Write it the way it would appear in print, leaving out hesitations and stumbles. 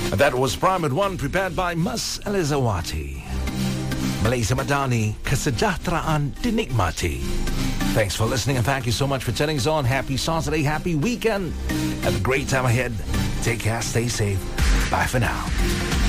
That was Private One, prepared by Mas Elizawati. Malaysia Madani, Kesejahteraan Dinikmati. Thanks for listening and thank you so much for turning us on. Happy Saturday, happy weekend. Have a great time ahead. Take care, stay safe. Bye for now.